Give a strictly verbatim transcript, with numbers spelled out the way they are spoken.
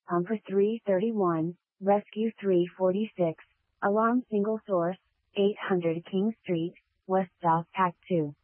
Pumper three thirty-one, Rescue three forty-six, Alarm Single Source, eight hundred King Street, West South Pack two.